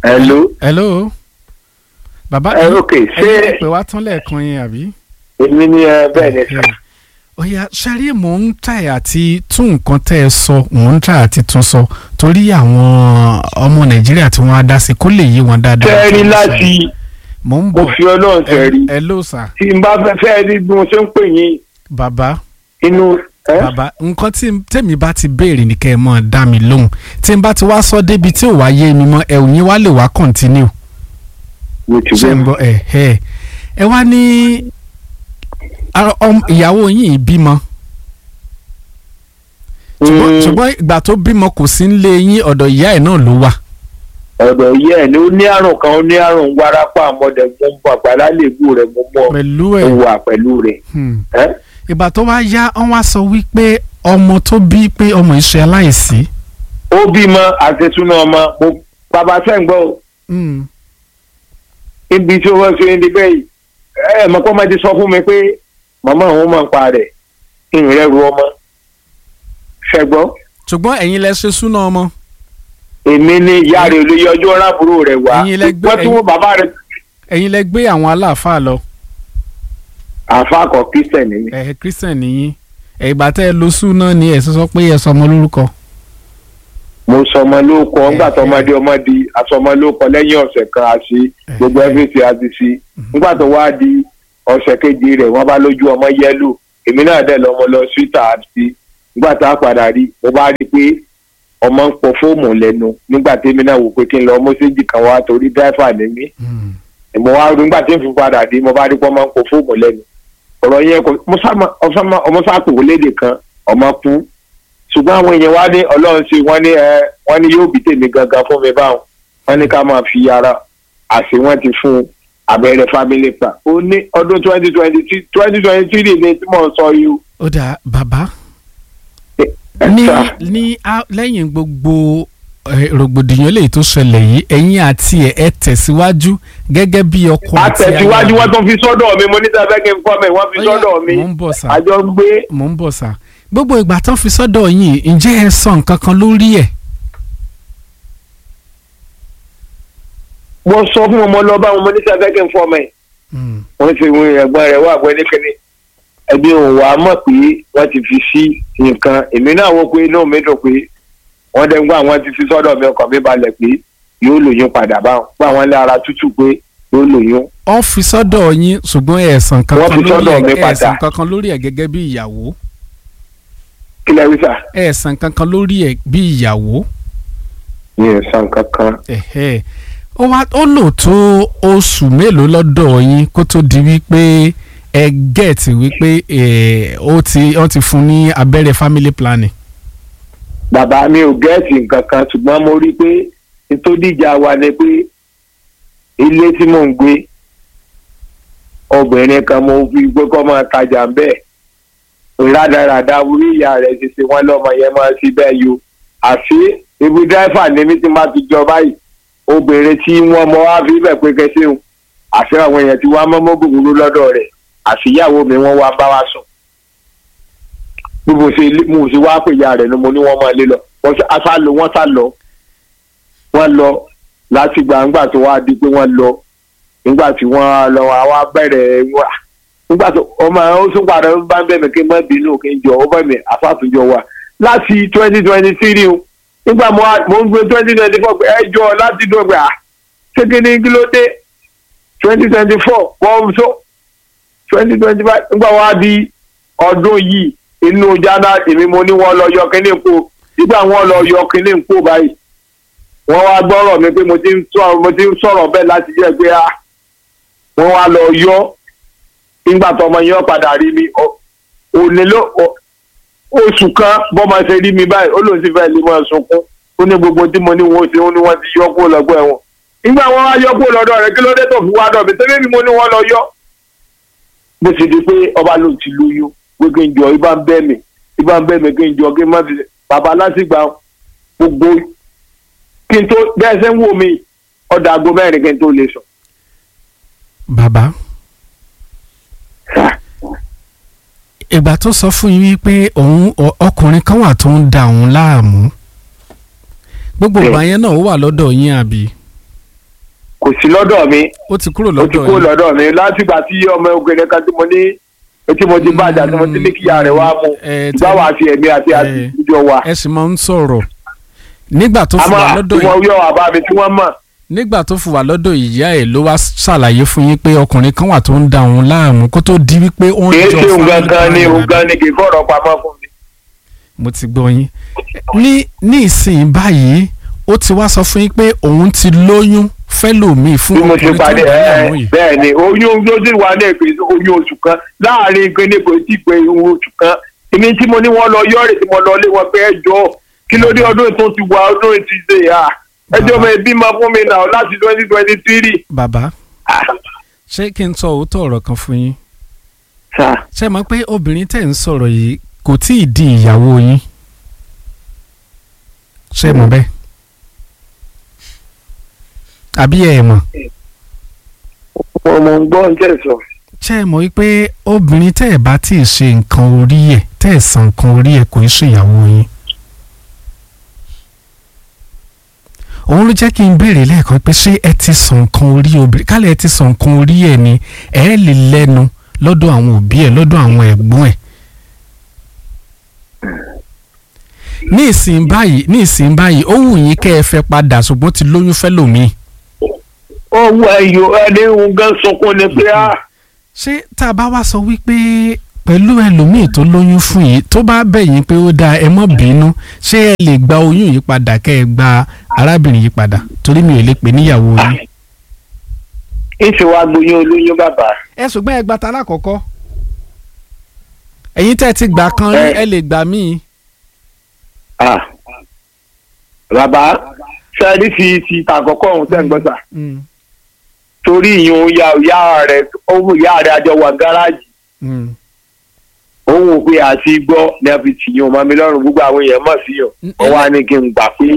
hello. Bàbá ok ṣé pè wá tán lẹ́ẹ̀kan yẹn àbí. èmi ni bẹ́ẹ̀ ni sà. Ọ̀yà ṣẹ́rí mò ń tàyà àti tún nǹkan tẹ́ ẹ sọ mò ń tàyà àti tún sọ torí àwọn ọmọ Nàìjíríà tí wọ́n á dá sí kó lè yé wọn dáadáa. tẹ́rí láti mò ń bọ̀ mo fi Ọlọ́run tẹ́rí. hello sir. tí n bá fẹ́ rí bí mo ṣe ń pè yín. bàbá inú. bàbá nǹkan tí tèmi bá ti béèrè ní kẹ́ ẹ mọ̀ dá mi lóhùn tí n bá ti wá sọ débi tí ò wá yé mi mọ́ ẹ ò ní wá lè wá continue. ṣé ń gbọ́ ẹ wá ní ìyàwó yín bímọ ṣùgbọ́n ìgbà tó bímọ kò sí nílé yín ọ̀dọ̀ ìyá ẹ̀ náà ló wà. ọ̀dọ̀ ìyá ẹ̀ ni ó ní àrùn kan ó ní àrùn wárápá àmọ́dé mo ń bọ̀ àgbàlá lèbú rẹ̀ mo mọ̀ wà pẹ̀lú rẹ̀. ìgbà tó wá yá wọ́n wá sọ wípé ọmọ tó bí pé ọmọ ìṣe aláìsí. ó bímọ àtẹ̀túnú ọmọ mo bàbá sẹ́ǹgbọ́ o. ibi tí wọ́n ṣe ní bẹ́ẹ̀ ẹ̀ mọ̀ pé ọmọ ti sọ fún mi pé màmá òun máa ń pa rẹ̀ kí n rẹ́rù ọmọ ṣẹ́gbọ́. ṣùgbọ́n ẹ̀yin lẹ ṣe súná ọmọ. èmi ni ìyá rẹ̀ ló yọjú ọ̀rábùrò rẹ̀ wá wọ́n tún wọ́n bàbá rẹ̀. ẹ̀yin lẹ gbé àwọn aláàfáà lọ. àáfàá kọ Christian ni. Christian nìyí ìgbà tẹ́ ẹ lo súná ni ẹ̀ sọ pé ẹ sọmọ lórúkọ. mo sọmọ lórúkọ nígbà tó ọmọdé àsọmọ lórúkọ lẹ́yìn ọ̀sẹ̀ kan àti gbogbo everything àti sí nígbà tó wá di ọ̀sẹ̀ kejì rẹ̀ wọ́n bá lójú ọmọ yẹ́lò èmi náà dẹ̀ lọ́mọ lọ síta àti nígbà tá a padà rí mo bá rí pé ọmọ ń pọ fóòmù lẹ́nu nígbà tí èmi náà wò pé kí n lọ mọ́séjì kan wá torí dáìfà ní mí mo wá rí nígbà tí n fi padà dé mo bá rí pé ọmọ ń pọ fóòmù lẹ́nu ọ̀rọ̀ yẹn kò ọmọ sáàpò lédè kan ọmọ kú ṣùgbọ́n àwọn èèyàn wá ní Ọlọ́run ṣe wọ́n ní yóò bí tèmi gangan fún mi báwọn wọ́n ní ká máa fi ara àṣẹ wọ́n ti fún un abẹ́rẹ́ family plan ó ní ọdún 2023 ní tí mò ń sọ yìí. ó dà bàbá ní lẹ́yìn gbogbo rògbòdìyàn lè tó ṣẹlẹ̀ yìí ẹ̀yin àti ẹ̀ tẹ̀síwájú gẹ́gẹ́ bí ọkọ àti aya. àtẹ̀síwájú wọ́n tún fi sọ́dọ̀ mi mo ní sábẹ́ kí n fọ́ mi wọ́n fi sọ́dọ̀ mi àjọ gbé. mò ń bọ̀ sà gbogbo ìgbà tán fi sọ́dọ̀ yín ǹjẹ́ ẹ sọ nǹkan kan lórí ẹ̀. mo sọ fún ọmọ lọ́ba wọn mo ní sábẹ́ kí n fọ́ mi. wọ́n ti wọ ẹ̀gbọ́n rẹ̀ wá àgbẹ̀ níkẹ́ni ẹbí òun wà á mọ̀ pé wọ́n ti fi sí nǹkan èmi náà wò pé inú mi dùn pé wọ́n dẹ́ ń gbọ́ àwọn ti fi sọ́dọ̀ mi ọkàn mi balẹ̀ pé yóò lóyún padà báwọn gbọ́ àwọn ilé ara tútù pé yóò lóyún. wọ́n fi sọ́dọ̀ yín ṣùgbọ́n ẹ̀sán kankan lórí ẹ̀ gẹ́gẹ́ bí ìyàwó. kí lẹ wí sà. ẹ̀sán kankan lórí ẹ̀ bí ìyàwó. ní ẹ̀sán kankan. ó lò tó oṣù mélòó lọ́dọ̀ yín kó tó di wípé ẹ gẹ̀ẹ́tì wípé wọ́n ti fún ní abẹ́rẹ́ family planning. bàbá mi ò gẹ̀ẹ́tì nǹkan kan ṣùgbọ́n mo rí pé nítorí ìjà wa ni pé ilé tí mò ń gbé obìnrin kan mo fi gbé kọ́ máa tajà ń bẹ́ẹ̀ rádaràda orí ìyá rẹ̀ ṣe wọ́n lọ́mọ yẹn máa ṣe bẹ́ẹ̀ yo àfi ibi dráìfà ní mi ti máa ti jọ báyìí obìnrin tí wọ́n mọ wá fi bẹ̀ pé kẹsí o àfi àwọn èèyàn tí wọ́n mọ́ mọ́gbòrò lọ́dọ̀ rẹ̀ àfìyàwó mi wọ́n wá bá wa sùn bí mo ṣe wá pè ya rẹ̀ ni mo ní wọ́n máa lé lọ wọ́n lọ láti gbàǹgbà tó wá di pé wọ́n lọ nígbà tí wọ́n lọ wá bẹ̀rẹ̀ wá nígbà tó ọmọ ó tún padà bá ń bẹ̀rẹ̀ kí n má bínú kí n jọ ó bẹ̀rẹ̀ àfàtúnjọ wa láti 2023 o nígbà mo ń gbé 2024 pé ẹjọ́ láti dọ̀gbà kékeré kí ló dé 2024 wọ́n so 2025 nígbà wá di ọdún yìí inú jana èmi mo ní wọ́n lọ yọ kínní nǹkó nígbà wọ́n lọ yọ kínní nǹkó báyìí wọ́n wá gbọ́rọ̀ mi pé mo ti ń sọ̀rọ̀ bẹ́ẹ̀ láti jẹ́ pé wọ́n wá lọ yọ nígbà tó ọmọ yẹn padà rí mi òní ló oṣù kan bọ́mọ ṣe rí mi báyìí ó lòun sì fẹ́ lè mọ sunkún ó ní gbogbo tí mo ní wọn ṣe ó ní wọ́n ti yọ kúrò lọ́gbọ́ ẹ̀wọ̀n nígbà wọn wá yọ kúrò lọ́dọ̀ rẹ̀ kí ló dé tó fi wá dọ̀ mi tẹ́lẹ̀ ni mo ní wọ́n lọ yọ bó ṣe di pé ọba ló ti lóyún pé kí n jọ ibà ń bẹ́ mi kí n jọ kí n má fi bàbá lásìgbà gbogbo kí n tó bẹ́ẹ̀ ṣe ń wò mí ọ̀dà aago mẹ́rin kí n tó lè sọ. bàbá ìgbà tó sọ fún yín wípé òun ọkùnrin kan wà tó ń da òun láàmú gbogbo ìgbà yẹn náà ó wà lọ́dọ̀ yín àbí. kò sí lọ́dọ̀ mi. ó ti kúrò ó ti kúrò lọ́dọ̀ mi látìgbà tí ọmọ obìnrin kan tí mo ti bàjá tí mo ti ní kíyà rẹ̀ wá mú báwo àti ẹ̀mí àti àtijọ́ wa. ẹ sì máa ń sọ̀rọ̀ nígbà tó fi wà lọ́dọ̀ yìí. àmọ́ tí wọ́n yọ àbá mi tí wọ́n mọ̀. nígbà tó fi wà lọ́dọ̀ ìyá ẹ̀ ló wá ṣàlàyé fún yín pé ọkùnrin kan wà tó ń da òun láàmú kó tó di wípé ó ń jọ fún un. kì í ṣe òun ni kì í fọ̀rọ̀ pamọ́ fún mi. mo ti gbọ́ yín ní ìsìn báyìí ó ti wá sọ fún yín pé òun ti lóyún fẹ́lòmíì fún ọkùnrin tó ń bá láàmú yìí. bẹ́ẹ̀ ni oyún ló sì wà ní èpè oyún oṣù kan láàrin ìgbélépo tí ìpè oṣù kan èmi tí mo ní wọ́n lọ yọ̀rì tí mo lọ lé wọn pé ẹjọ́ kí ló dé ọdún tó ti wà ọdún ti ṣe ẹjọ́ mi bímọ fún mi náà láti 2023. bàbá ṣé kí n sọ òótọ́ ọ̀rọ̀ kan fún yín. ṣé mọ̀ pé obìnrin tẹ̀ ń sọ̀rọ̀ yìí kò tí ì di ìyàwó yín ṣé mọ̀ bẹ́ẹ̀ àbí ẹ mọ̀. ọmọ ń gbọ́ ń tẹ̀sán. ṣé ẹ mọ̀ wípé obìnrin tẹ́ ẹ̀ bá tí ì ṣe nǹkan orí ẹ̀ tẹ́ ẹ̀ san nǹkan orí ẹ̀ kò í ṣe ìyàwó yín. òun ló jẹ́ kí n béèrè lẹ́ẹ̀kan pé ṣé ẹ ti san nǹkan orí obìnrin kálẹ̀ ẹ ti san nǹkan orí ẹ̀ ni ẹ lè lẹ́nu lọ́dọ̀ àwọn òbí ẹ̀ lọ́dọ̀ àwọn ẹ̀gbọ́n ẹ̀. ní ìsìn báyìí ó wù yín kẹ́ ẹ fẹ́ padà ṣùgbọ́n ti lóyún fẹ́ lòmíì. owó ẹyọ ẹni ń gán sunkún ni pé ṣé tá a bá wá sọ wípé pẹ̀lú ẹlòmíì tó lóyún fún yìí tó bá bẹ̀ yín pé ó dáa ẹ má bínú ṣé ẹ lè gba oyún yìí padà kẹ́ ẹ gba arábìnrin yìí padà torí mi ò lè pè níyàwó yín. ìṣe wa gbóyún olóyún bàbá. ẹ ṣùgbọ́n ẹ gba ta lákọ̀ọ́kọ́ ẹ̀yin tẹ́ ẹ ti gbà kan rí ẹ lè gbà míì. bàbá sẹ́ẹ̀dí ti tàkọ́kọ́ ọ̀hún tẹ́ ń gbọ́sà torí ìyún ìyá rẹ̀ àjọ wà gáràjì òun ò pé àti gbọ́ ní a fi tìyàn ọmọ mi lọ́rùn gbogbo àwọn èèyàn mọ̀ sí yàn wọ́n wá ní kí n gbà pé.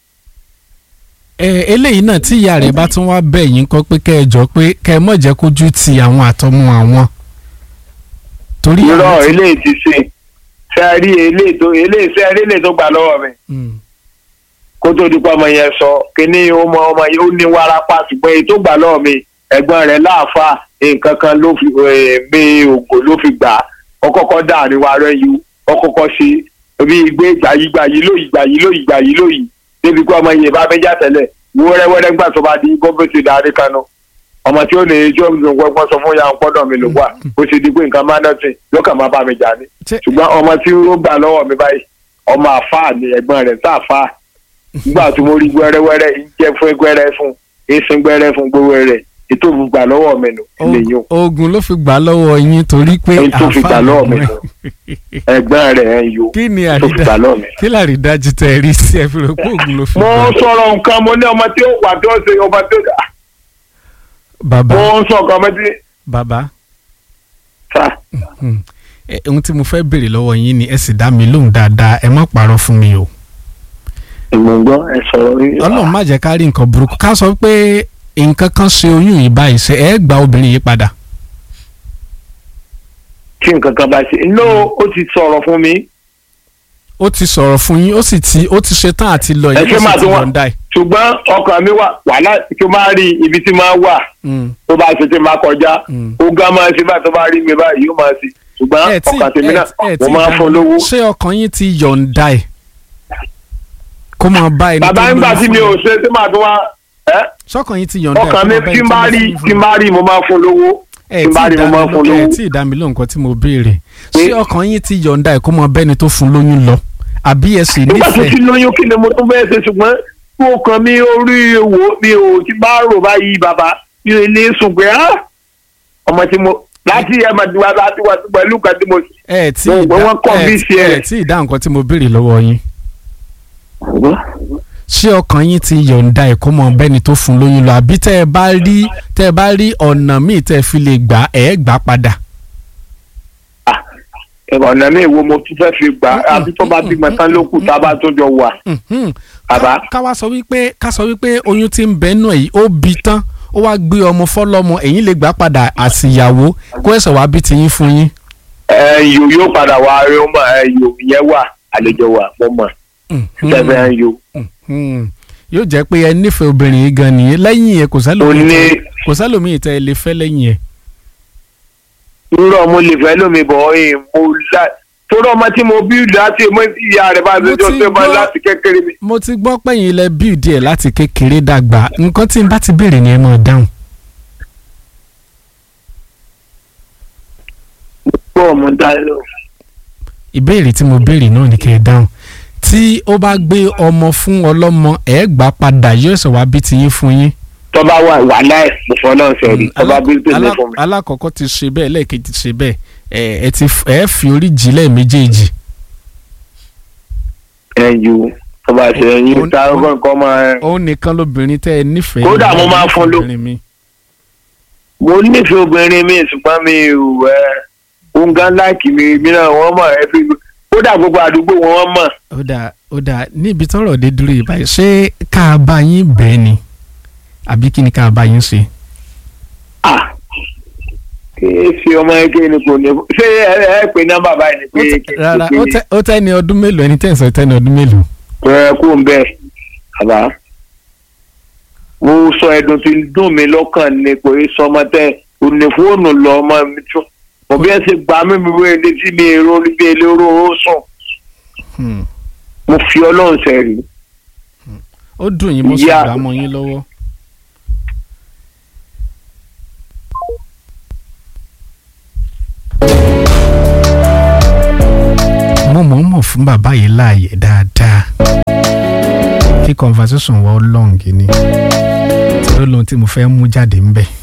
eléyìí náà tí ìyá rẹ̀ bá tún wá bẹ̀ yín kọ́ pé kẹ́ ẹ jọ pé kẹ́ ẹ mọ̀ jẹ́ kójú ti àwọn àtọmọ àwọn. torí irọ́ eléyìí ti ṣe sẹ́ẹ̀rí eléyìí tó gbà lọ́wọ́ mi kó tó di pa ọmọ yẹn sọ kíní ọmọ yẹn ó ní wárápá ṣùgbọ́n èyí tó gbà lọ́wọ́ mi ẹ̀gbọ́n rẹ̀ láàfà nǹkan kan ló fi mi ògò ló fi gbà ọkọ̀ọ̀kọ̀ dàrin wa rẹ̀ yìí ọkọ̀ọ̀kọ̀ ṣe bí gbé gbàyí lóyìí débi pé ọmọ yẹn bá fẹ́ tẹ́lẹ̀ wẹ́rẹ́wẹ́rẹ́ gbà tó bá di gómìnà darí kanu ọmọ tí ó lè jọ́ gbọ́n sọ fún yàrá pọ́dọ̀ mi ló wà ó ṣe di pé nǹkan máa dọ̀tí yóò kàn máa bá mi jà ní ṣùgbọ́n ọmọ tí ó gbà lọ́wọ́ mi báyìí ọmọ àfáà ni ẹ̀gbọ́n rẹ̀ sáfáà nígbà tí mo rí gbẹ́rẹ́wẹ́rẹ́ jẹ́ fún gbẹ́rẹ́ fún èsì gbẹ́rẹ́ fún gbowó rẹ̀ ètò ìgbà lọ́wọ́ mi nù lèyìn. oògùn ló fi gbà lọ́wọ́ yín torí pé àfáà ẹ̀gbọ́n rẹ̀ ẹ̀ yó tó fi gbà lọ́wọ́ mi. kí láàrin dájú tẹ ẹ rí sí ẹ fi rò pé oògùn ló fi gbà. mo sọ̀rọ̀ nǹkan mo ní ọmọ tí ó wà tí ó ṣe ọmọ tí ó dà. bàbá mo ń sọ ọkọ ọmọ tí. bàbá. sà. ohun tí mo fẹ́ béèrè lọ́wọ́ yín ni ẹ sì dá mi lóhùn dáadáa ẹ má parọ́ fún mi o. ìmọ̀gbọ́n ẹ sọ̀rọ̀ rí. ọlọ́run má jẹ́ ká rí nǹkan burúkú ká sọ pé nǹkan kan ṣe oyún yìí báyìí ṣe ẹ gba obìnrin yìí padà. tí nǹkan kan bá ṣe ó ti sọ̀rọ̀ fún mi. ó ti sọ̀rọ̀ fún yín ó ti ṣetán àti lọ yìí ó sì ti yọ̀ǹda ẹ̀. ṣùgbọ́n ọkàn mi wà wàhálà tí ó máa rí ibi tí máa wà tó bá ṣe tí máa kọjá ó gá máa ṣe bá tó bá rí mi báyìí ó máa ṣe ṣùgbọ́n ọkàn tèmi náà mo máa fún lówó. ṣé ọkàn yín ti yọ̀ǹda ẹ̀ kó máa bá ẹni tó lóyún fún mi. bàbá ń gbà tí mi ò ṣe tí màá tún wá. sọ́kàn yín ti yọ̀ǹda ẹ̀ ọkàn mi tí máa rí mo máa fún lówó. ẹ tí ì dá mi lóhùn kan tí mo béèrè ṣé ọkàn yín ti yọ̀ǹda ẹ̀ kó máa bẹ́ni tó fún lóyún lọ àbí ẹ sì nífẹ̀ẹ́. nígbà tó ti lóyún kí ni mo tún fẹ́ ṣe ṣùgbọ́n kí ọkàn mi orí ewo mi ò ti bá rò báyìí bàbá mi ò lè sùn pé ọmọ tí mo láti ẹ̀mọ̀dúnwá láti wá pẹ̀lú kan tí mo ẹ tí ì dá nǹkan tí mo béèrè lọ́wọ́ yín. ṣé ọkàn yín ti yọ̀ǹda ẹ̀ kó mọ bẹ́ni tó fún lóyún lọ àbí tẹ́ ẹ bá rí ọ̀nà míì tẹ́ ẹ fi lè gbà ẹ̀ gbà padà. ọ̀nà míì wo mo tún fẹ́ fi gbà àbí tó bá bímọ tán ló kù tá a bá tó jọ wà. ká sọ wípé oyún tí ń bẹ́ẹ̀ nù ẹ̀ yìí ó bí tán ó wá gbé ọmọ fọlọ́mọ ẹ̀yin lè gbà padà àsìyàwó kó ẹ̀sẹ̀ wá bí tiyín fún yín. yóò padà wá rí ọmọ yẹn wà àlejò wà mo mọ̀. yóò jẹ́ pé ẹ nífẹ̀ẹ́ obìnrin yìí gan nìyẹn lẹ́yìn ẹ kò sẹ́lòmíì tẹ́ ẹ lè fẹ́ lẹ́yìn ẹ. irọ́ mo lè fẹ́ lómi bọ̀ torí ọmọ tí mo bí láti ìyá rẹ̀ bá lójó tó bá láti kékeré mi. mo ti gbọ́ pẹ̀yìn ilẹ̀ bí díẹ̀ láti kékeré dàgbà nǹkan tí n bá ti béèrè ni ẹ máa dáhùn. gbọ́ ọmọ dáná. ìbéèrè tí mo béèrè náà ni kẹ́ ẹ dáhùn tí ó bá gbé ọmọ fún ọlọ́mọ ẹ̀ gbà padà yóò sọ wá bí ti yín fún yín. tó bá wà láì fún náà sẹ́rí tó bá bí tèmi fún mi. alákọ̀ọ́kọ́ ti ṣe bẹ́ẹ̀ lẹ́ẹ̀kejì ti ṣe bẹ́ẹ̀ ẹ fi orí jìlẹ̀ méjèèjì. ẹyù tó bá ṣe ẹyin tá a kọ́ máa. òun nìkan lóbìnrin tẹ́ ẹ nífẹ̀ẹ́. kódà mo máa fún ló. mo nífẹ̀ẹ́ obìnrin mi ṣùgbọ́n mi ò òǹgá láìkì mi mìíràn wọ́n mọ̀ ẹ́ fi kódà gbogbo àdúgbò wọn mọ̀. ó dà níbi tọ́rọ̀ dé dúró yìí báyìí ṣé ká bá yín bẹ́ẹ̀ ni àbí kí ni ká bá yín ṣe. ṣé ọmọ ẹgbẹ́ ni kò ní ṣé ẹ pè nọ́mbà báyìí ni pé. rárá ó tẹ́ ní ọdún mélòó ẹni tẹ́ ń sọ tẹ́ ní ọdún mélòó. kú ń bẹ́ẹ̀ bàbá mo sọ ẹ̀dùn tí ń dùn mí lọ́kàn ni kò í sọ ọmọ tẹ òní fóònù lọ ọmọ mi tún òbí ẹ ṣe gbà mí wíwé ilé tí mi èrò níbi elérò ó sùn mo fi ọlọ́run sẹ́rí. ó dùn yín mo sì gbà mọ́ yín lọ́wọ́. mo mọ̀ fún bàbá yìí láàyè dáadáa kí conversation wọ́n long ni tí ó lóhun tí mo fẹ́ mú jáde ń bẹ̀.